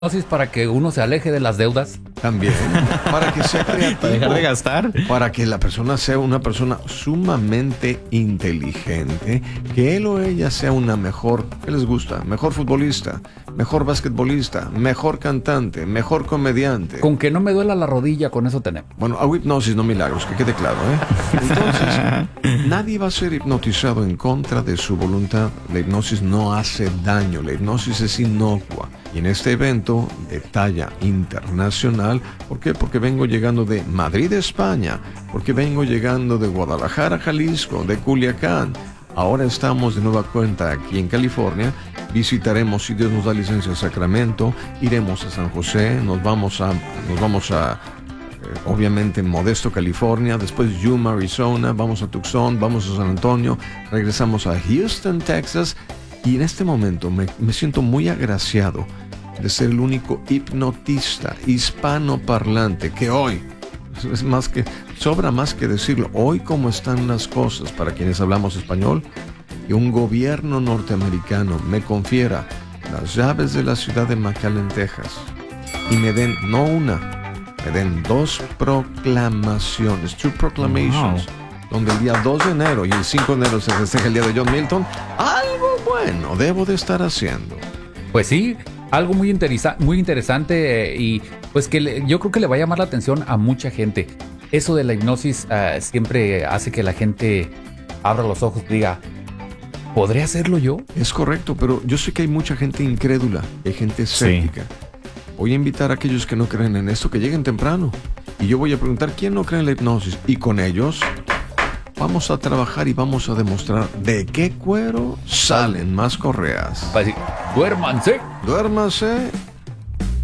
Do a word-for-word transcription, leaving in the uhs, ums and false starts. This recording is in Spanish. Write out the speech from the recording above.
hipnosis para que uno se aleje de las deudas. También, para que sea creativo. Para dejar de gastar. Para que la persona sea una persona sumamente inteligente, que él o ella sea una mejor, ¿qué les gusta? Mejor futbolista, mejor basquetbolista, mejor cantante, mejor comediante. Con que no me duela la rodilla, con eso tenemos. Bueno, hago hipnosis, no milagros, que quede claro, ¿eh? Entonces, nadie va a ser hipnotizado en contra de su voluntad. La hipnosis no hace daño, la hipnosis es inocua. Y en este evento de talla internacional, ¿por qué? Porque vengo llegando de Madrid, España, porque vengo llegando de Guadalajara, Jalisco, de Culiacán. Ahora estamos de nueva cuenta aquí en California. Visitaremos, si Dios nos da licencia, Sacramento. Iremos a San José, nos vamos a, nos vamos a eh, obviamente Modesto, California. Después Yuma, Arizona. Vamos a Tucson, vamos a San Antonio. Regresamos a Houston, Texas. Y en este momento me, me siento muy agraciado de ser el único hipnotista hispanoparlante que hoy, es más que, sobra más que decirlo, hoy como están las cosas para quienes hablamos español, y un gobierno norteamericano me confiera las llaves de la ciudad de McAllen, Texas, y me den, no una, me den dos proclamaciones, two proclamations, wow. Donde el día dos de enero y el cinco de enero se festeja el día de John Milton, algo bueno debo de estar haciendo. Pues sí, algo muy, interesa- muy interesante eh, y pues que le, yo creo que le va a llamar la atención a mucha gente. Eso de la hipnosis uh, siempre hace que la gente abra los ojos y diga, ¿podría hacerlo yo? Es correcto, pero yo sé que hay mucha gente incrédula, hay gente escéptica. Sí. Voy a invitar a aquellos que no creen en esto que lleguen temprano. Y yo voy a preguntar, ¿quién no cree en la hipnosis? Y con ellos vamos a trabajar y vamos a demostrar de qué cuero salen más correas. Duérmanse. Duérmanse